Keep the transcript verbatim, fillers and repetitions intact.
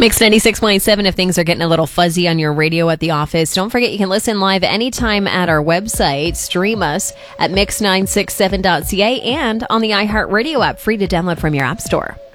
Mix ninety-six point seven if things are getting a little fuzzy on your radio at the office. Don't forget you can listen live anytime at our website. Stream us at mix nine six seven dot c a and on the iHeartRadio app, free to download from your app store.